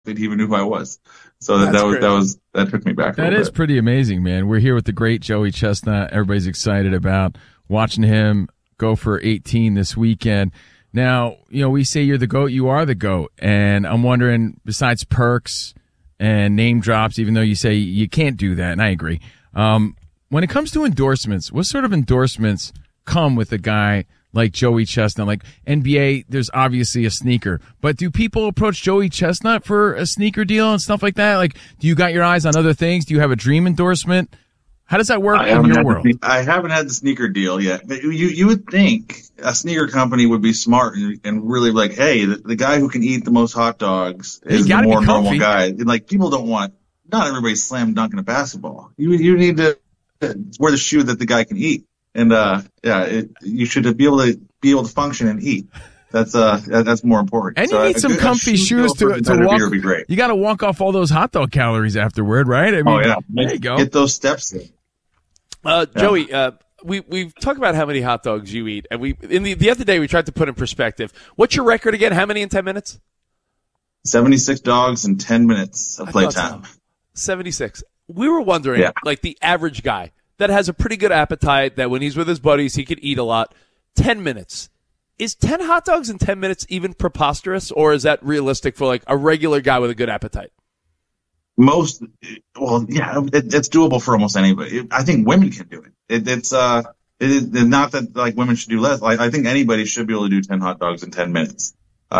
that he even knew who I was. So that took me back. That is pretty amazing, man. We're here with the great Joey Chestnut. Everybody's excited about watching him go for 18 this weekend. Now, we say you're the GOAT, you are the GOAT. And I'm wondering, besides perks and name drops, even though you say you can't do that, and I agree, when it comes to endorsements, what sort of endorsements come with a guy like Joey Chestnut? Like NBA, there's obviously a sneaker, but do people approach Joey Chestnut for a sneaker deal and stuff like that? Like, do you got your eyes on other things? Do you have a dream endorsement? How does that work in your world? I haven't had the sneaker deal yet. But you would think a sneaker company would be smart and really like, hey, the guy who can eat the most hot dogs is the more normal guy. And like, people don't want, not everybody's slam dunking a basketball. You need to wear the shoe that the guy can eat. And you should be able to function and eat. That's more important. And you need some comfy shoes to walk. Would be great. You got to walk off all those hot dog calories afterward, right? I mean, there you go. Get those steps in. Joey, we've talked about how many hot dogs you eat, and the other day we tried to put in perspective. What's your record again? How many in 10 minutes? 76 dogs in 10 minutes of playtime. 76. We were wondering, like the average guy that has a pretty good appetite, that when he's with his buddies, he could eat a lot. 10 minutes. Is 10 hot dogs in 10 minutes even preposterous, or is that realistic for like a regular guy with a good appetite? It's doable for almost anybody. I think women can do it. It's not that like women should do less. I think anybody should be able to do 10 hot dogs in 10 minutes.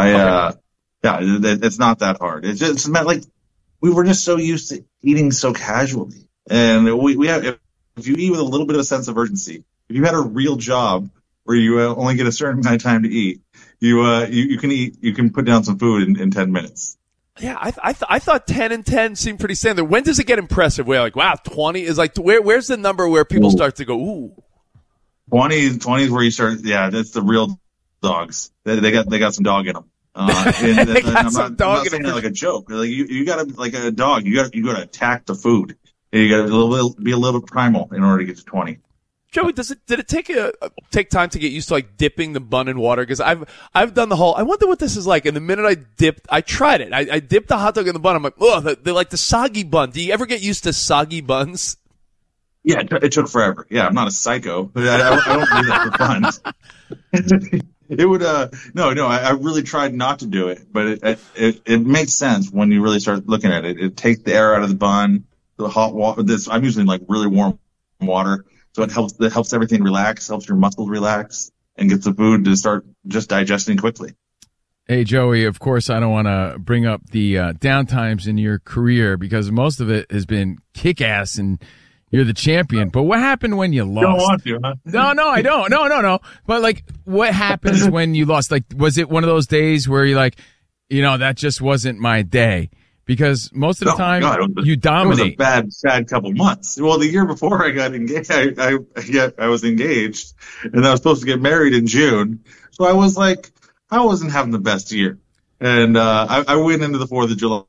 It's not that hard. It's just like we were just so used to eating so casually, and we have. If you eat with a little bit of a sense of urgency, if you had a real job where you only get a certain amount of time to eat, you can eat. You can put down some food in 10 minutes. Yeah, I thought 10 and 10 seemed pretty standard. When does it get impressive? We're like, wow, 20 is like, where's the number where people start to go, ooh? 20 is where you start. Yeah, that's the real dogs. They got some dog in them. I'm not saying that like a joke. Like you gotta, like a dog, you gotta attack the food. You gotta be a little bit primal in order to get to 20. Joey, did it take time to get used to like dipping the bun in water? Because I've done the whole. I wonder what this is like. And the minute I tried it. I dipped the hot dog in the bun. I'm like, oh, they're like the soggy bun. Do you ever get used to soggy buns? Yeah, it took forever. Yeah, I'm not a psycho, but I don't do that for buns. It would no. I really tried not to do it, but it makes sense when you really start looking at it. It takes the air out of the bun, the hot water. I'm using like really warm water. So it helps everything relax, helps your muscles relax, and gets the food to start just digesting quickly. Hey, Joey, of course, I don't want to bring up the downtimes in your career because most of it has been kick-ass and you're the champion. But what happened when you lost? You don't want to, huh? No, I don't. No. But, like, what happens when you lost? Like, was it one of those days where you're like, that just wasn't my day? Because most of the time, you dominate. It was a bad couple months. Well, the year before I got engaged, I was engaged, and I was supposed to get married in June. So I was like, I wasn't having the best year. And I went into the 4th of July.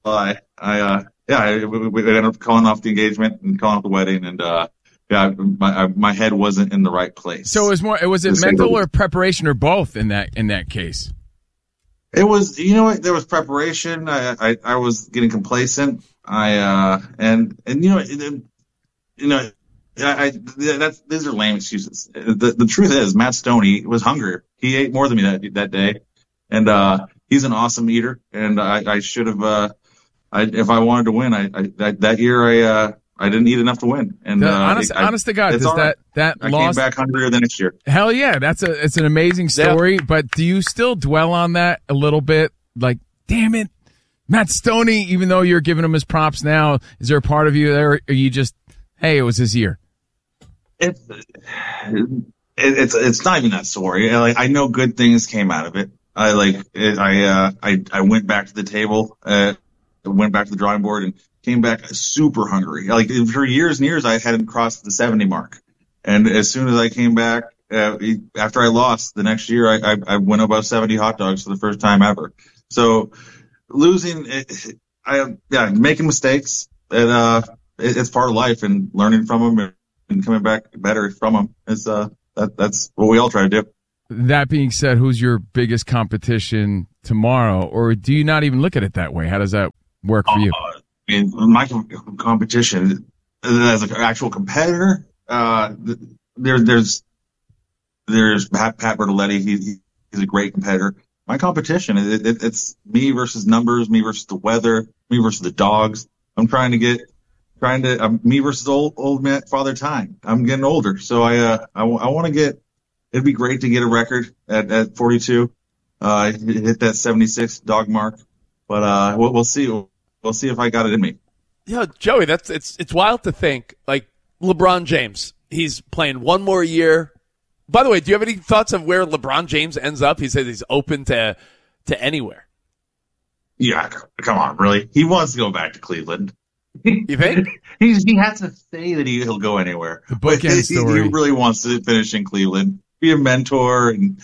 We ended up calling off the engagement and calling off the wedding, and my head wasn't in the right place. So was it mental or preparation or both in that case? It was, there was preparation. I was getting complacent. These are lame excuses. The truth is, Matt Stoney was hungry. He ate more than me that day, and he's an awesome eater. And I should have, if I wanted to win, that year I didn't eat enough to win. And honest to God, does that I loss came back hungrier the next year? Hell yeah, it's an amazing story. Yeah. But do you still dwell on that a little bit? Like, damn it, Matt Stoney. Even though you're giving him his props now, is there a part of you there, or are you just, hey, it was his year? It's not even that story. Like, I know good things came out of it. I went back to the table, went back to the drawing board, and came back super hungry. Like, for years and years, I hadn't crossed the 70 mark. And as soon as I came back, after I lost the next year, I went above 70 hot dogs for the first time ever. So losing, making mistakes, and it's part of life, and learning from them and coming back better from them. That's what we all try to do. that being said, who's your biggest competition tomorrow? Or do you not even look at it that way? How does that work for you? I mean, my competition as an actual competitor, there's Pat Bertoletti. He's a great competitor. My competition, it's me versus numbers, me versus the weather, me versus the dogs. I'm trying to me versus old man, Father Time. I'm getting older, so I want to get. It'd be great to get a record at 42, hit that 76 dog mark. But we'll see. We'll see if I got it in me. Yeah, Joey, it's wild to think, like, LeBron James, he's playing one more year. By the way, do you have any thoughts of where LeBron James ends up? He says he's open to anywhere. Yeah, come on, really? He wants to go back to Cleveland. You think? he has to say that he'll go anywhere. The bookend story. He really wants to finish in Cleveland, be a mentor, and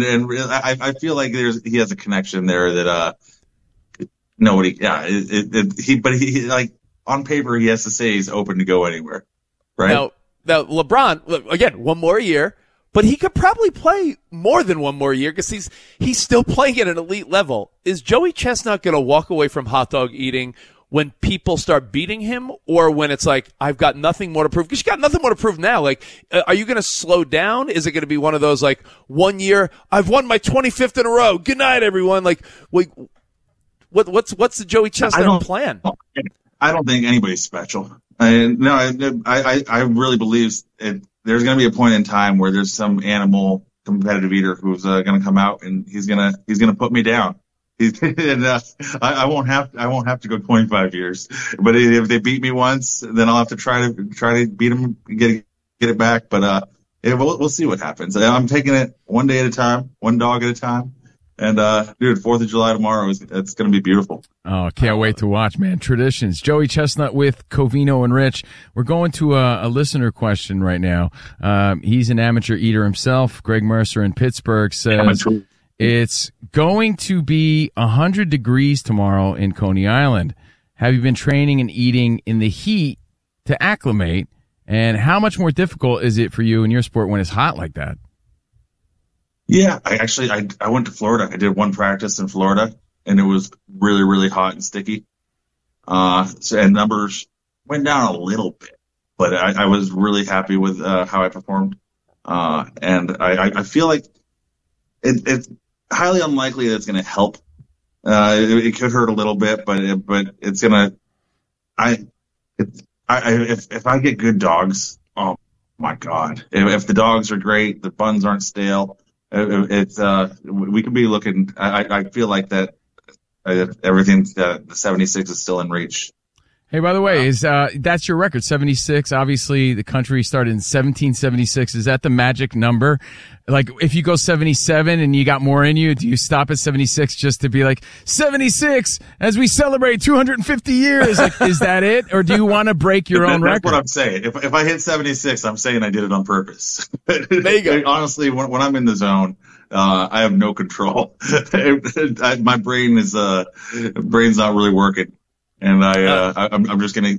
I feel like he has a connection there that nobody. Yeah, he like on paper he has to say he's open to go anywhere, right? Now LeBron, again, one more year, but he could probably play more than one more year because he's still playing at an elite level. Is Joey Chestnut going to walk away from hot dog eating when people start beating him, or when it's like, I've got nothing more to prove? Because you got nothing more to prove now. Like, are you going to slow down? Is it going to be one of those, like, 1 year, I've won my 25th in a row. Good night, everyone. Like, what's the Joey Chestnut plan? I don't think anybody's special. I really believe there's going to be a point in time where there's some animal competitive eater who's going to come out and he's going to put me down. And I won't have to go 25 years. But if they beat me once, then I'll have to try to beat them and get it back. But we'll see what happens. I'm taking it one day at a time, one dog at a time. And dude, 4th of July tomorrow it's going to be beautiful. Oh, can't wait to watch, man. Traditions. Joey Chestnut with Covino and Rich. We're going to a listener question right now. He's an amateur eater himself. Greg Mercer in Pittsburgh says it's going to be 100 degrees tomorrow in Coney Island. Have you been training and eating in the heat to acclimate? And how much more difficult is it for you in your sport when it's hot like that? Yeah, I went to Florida. I did one practice in Florida, and it was really, really hot and sticky. And numbers went down a little bit, but I was really happy with how I performed. And I feel like it's highly unlikely that it's going to help. It could hurt a little bit, but it's going to. If I get good dogs, oh my God! If the dogs are great, the buns aren't stale. We could be looking. I feel like that everything the 76 is still in reach. Hey, by the way, that's your record, 76? Obviously, the country started in 1776. Is that the magic number? Like, if you go 77 and you got more in you, do you stop at 76 just to be like, 76 as we celebrate 250 years? Like, is that it? Or do you want to break your own record? That's what I'm saying. If I hit 76, I'm saying I did it on purpose. There you go. Honestly, when I'm in the zone, I have no control. My brain's not really working. And I'm just gonna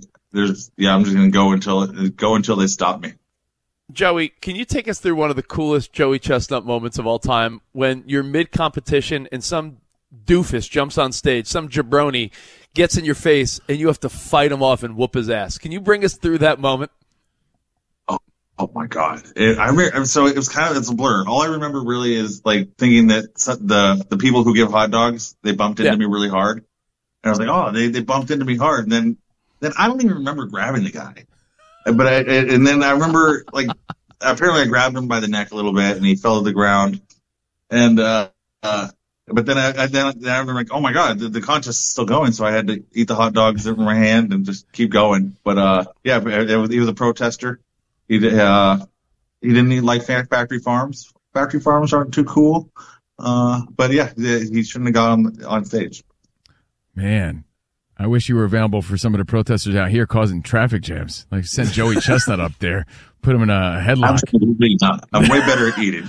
go until they stop me. Joey, can you take us through one of the coolest Joey Chestnut moments of all time when you're mid-competition and some doofus jumps on stage, some jabroni gets in your face, and you have to fight him off and whoop his ass? Can you bring us through that moment? Oh my God! So it was it's a blur. All I remember really is like thinking that the people who give hot dogs, they bumped into me really hard. And I was like, oh, they bumped into me hard. And then I don't even remember grabbing the guy. But then I remember, like, apparently I grabbed him by the neck a little bit and he fell to the ground. And, but then I remember, like, oh my God, the contest is still going. So I had to eat the hot dogs in my hand and just keep going. But, yeah, he was a protester. He didn't like factory farms. Factory farms aren't too cool. But yeah, he shouldn't have got on stage. Man, I wish you were available for some of the protesters out here causing traffic jams. Like, send Joey Chestnut up there, put him in a headlock. Absolutely not. I'm way better at eating.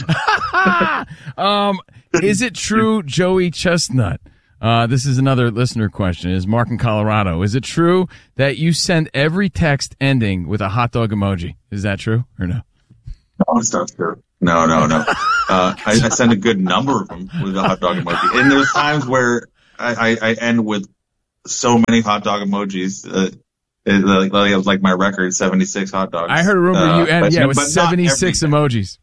Is it true, Joey Chestnut? This is another listener question. Is Mark in Colorado? Is it true that you send every text ending with a hot dog emoji? Is that true or no? No, it's not true. No. I send a good number of them with the hot dog emoji. And there's times where I end with so many hot dog emojis. It was like my record, 76 hot dogs. I heard a rumor you end with 76 emojis.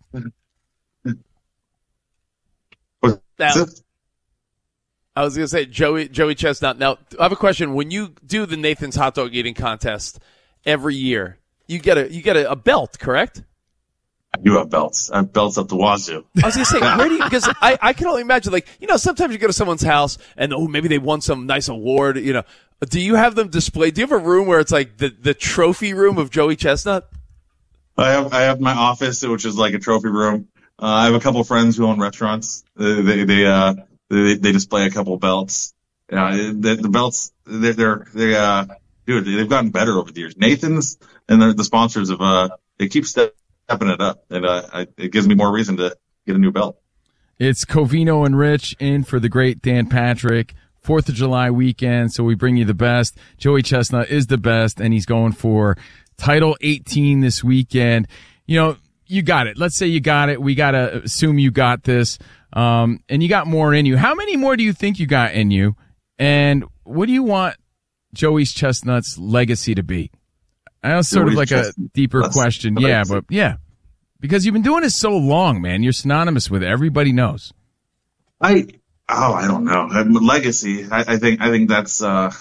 Now, I was going to say, Joey Chestnut. Now, I have a question. When you do the Nathan's hot dog eating contest every year, you get a belt, correct? I do have belts. I have belts up the wazoo. I was going to say, where do you, because I can only imagine, like, sometimes you go to someone's house and, maybe they won some nice award, Do you have them displayed? Do you have a room where it's like the trophy room of Joey Chestnut? I have my office, which is like a trophy room. I have a couple of friends who own restaurants. They display a couple of belts. The belts, dude, they've gotten better over the years. Nathan's and the sponsors they keep stepping it up, and it gives me more reason to get a new belt. It's Covino and Rich in for the great Dan Patrick. 4th of July weekend, so we bring you the best. Joey Chestnut is the best, and he's going for Title 18 this weekend. You got it. Let's say you got it. We got to assume you got this, and you got more in you. How many more do you think you got in you, and what do you want Joey Chestnut's legacy to be? I know it's sort of like a deeper question. Yeah, but yeah, because you've been doing this so long, man. You're synonymous with it. Everybody knows. I don't know. Legacy. I think that's I'm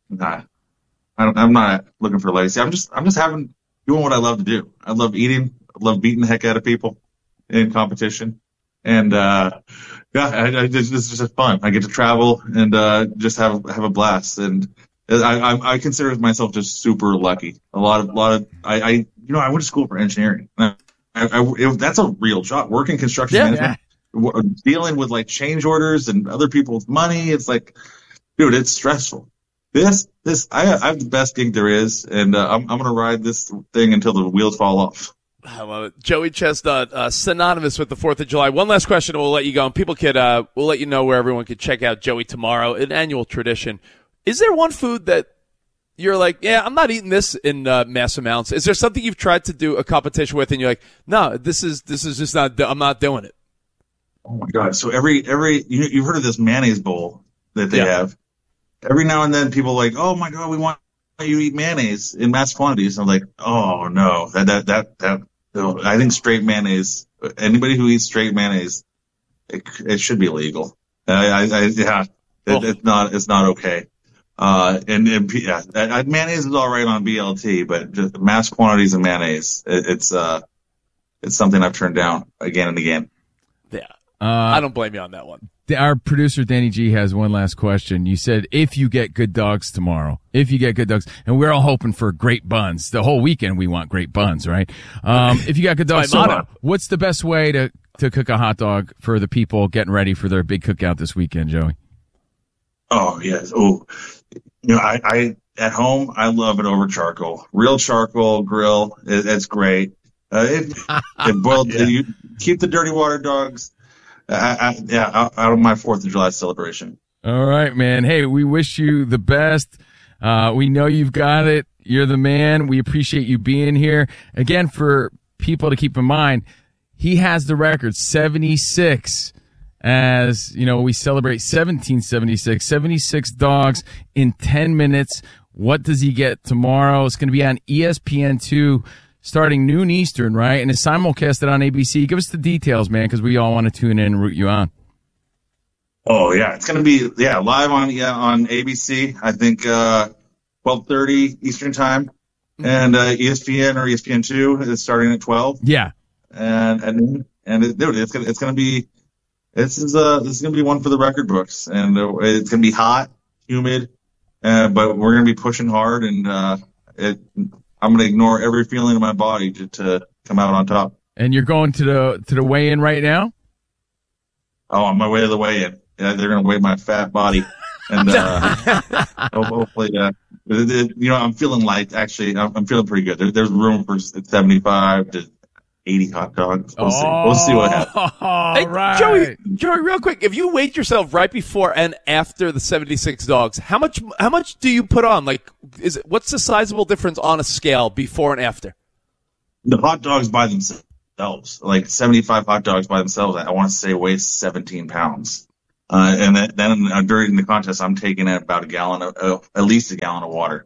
not looking for legacy. I'm just doing what I love to do. I love eating. I love beating the heck out of people in competition. And this is just fun. I get to travel and just have a blast. And I consider myself just super lucky. I went to school for engineering. That's a real job. Working construction management. Yeah. Dealing with like change orders and other people's money. It's like, dude, it's stressful. I have the best gig there is, and I'm going to ride this thing until the wheels fall off. I love it. Joey Chestnut, synonymous with the 4th of July. One last question, and we'll let you go. And people we'll let you know where everyone could check out Joey tomorrow, an annual tradition. Is there one food that you're like, yeah, I'm not eating this in mass amounts? Is there something you've tried to do a competition with, and you're like, no, this is just not, I'm not doing it? Oh my God. So every you've heard of this mayonnaise bowl that they have. Every now and then people are like, oh my God, we want you to eat mayonnaise in mass quantities. I'm like, oh no, that I think straight mayonnaise, anybody who eats straight mayonnaise, it should be illegal. It's not okay. Mayonnaise is all right on BLT, but just mass quantities of mayonnaise, it's something I've turned down again and again. Yeah. I don't blame you on that one. Our producer, Danny G, has one last question. You said, if you get good dogs tomorrow, and we're all hoping for great buns. The whole weekend we want great buns, right? If you got good dogs tomorrow, what's the best way to cook a hot dog for the people getting ready for their big cookout this weekend, Joey? Oh, yes. Oh, I at home, I love it over charcoal. Real charcoal grill, it's great. You keep the dirty water dogs out of my 4th of July celebration. All right, man. Hey, we wish you the best. We know you've got it. You're the man. We appreciate you being here. Again, for people to keep in mind, he has the record 76. As we celebrate 1776, 76 dogs in 10 minutes. What does he get tomorrow? It's going to be on ESPN2 starting noon Eastern, right? And it's simulcasted on ABC. Give us the details, man, because we all want to tune in and root you on. Oh, yeah. It's going to be live on ABC, I think 12:30 Eastern time. And ESPN or ESPN2 is starting at 12. Yeah. And it's going to be this is going to be one for the record books, and it's going to be hot, humid, but we're going to be pushing hard, and I'm going to ignore every feeling in my body to come out on top. And you're going to the weigh-in right now? Oh, on my way to the weigh-in. Yeah, they're going to weigh my fat body, and hopefully, I'm feeling light. Actually, I'm feeling pretty good. There's room for 75 to 80 hot dogs. We'll see what happens. Hey, right. Joey, real quick, if you weighed yourself right before and after the 76 dogs, how much do you put on? Like, what's the sizable difference on a scale before and after? The hot dogs by themselves themselves. Like 75 hot dogs by themselves, I want to say weigh 17 pounds. And then during the contest, I'm taking about at least a gallon of water.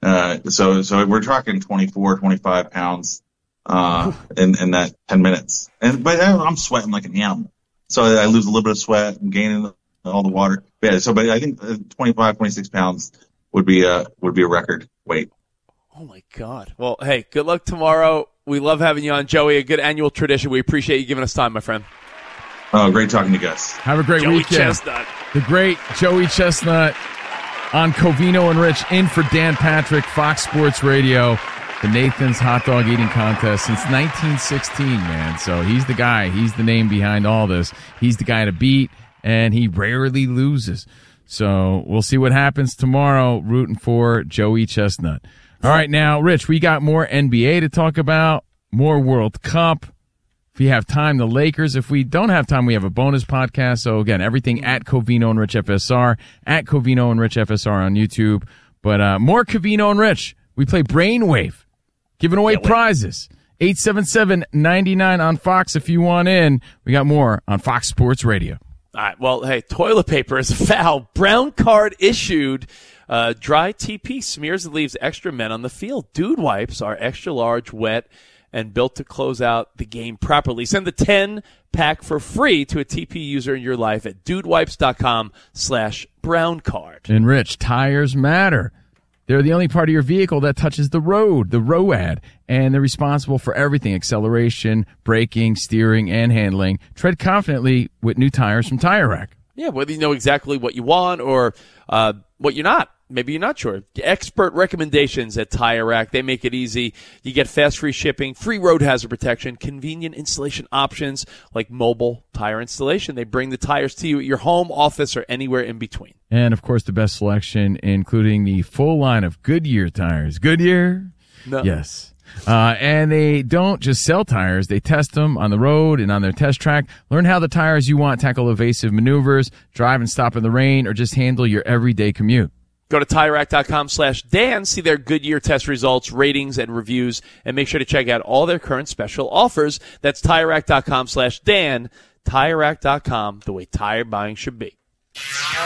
So we're talking 24, 25 pounds, in that 10 minutes. But I'm sweating like an animal. So I lose a little bit of sweat. I'm gaining all the water. But I think 25, 26 pounds would be a record weight. Oh my God. Well, hey, good luck tomorrow. We love having you on, Joey. A good annual tradition. We appreciate you giving us time, my friend. Oh, great talking to you guys. Have a great Joey weekend. Chestnut. The great Joey Chestnut on Covino and Rich, in for Dan Patrick, Fox Sports Radio, the Nathan's Hot Dog Eating Contest since 1916, man. So he's the guy. He's the name behind all this. He's the guy to beat, and he rarely loses. So we'll see what happens tomorrow, rooting for Joey Chestnut. All right, now, Rich, we got more NBA to talk about, more World Cup. If you have time, the Lakers. If we don't have time, we have a bonus podcast. So, again, everything at Covino and Rich FSR, at Covino and Rich FSR on YouTube. But more Covino and Rich. We play Brainwave, giving away prizes. 877-99 on Fox if you want in. We got more on Fox Sports Radio. All right, well, hey, toilet paper is a foul. Brown card issued. Dry TP smears and leaves extra men on the field. Dude wipes are extra large, wet, and built to close out the game properly. Send the 10-pack for free to a TP user in your life at dudewipes.com/browncard. And Rich, tires matter. They're the only part of your vehicle that touches the road, the ROAD, and they're responsible for everything: acceleration, braking, steering, and handling. Tread confidently with new tires from Tire Rack. Yeah, whether you know exactly what you want or what you're not. Maybe you're not sure. Expert recommendations at Tire Rack. They make it easy. You get fast free shipping, free road hazard protection, convenient installation options like mobile tire installation. They bring the tires to you at your home, office, or anywhere in between. And, of course, the best selection, including the full line of Goodyear tires. Goodyear? No. Yes. And they don't just sell tires. They test them on the road and on their test track. Learn how the tires you want tackle evasive maneuvers, drive and stop in the rain, or just handle your everyday commute. Go to TireRack.com/Dan, see their Goodyear test results, ratings, and reviews, and make sure to check out all their current special offers. That's TireRack.com/Dan. TireRack.com, the way tire buying should be.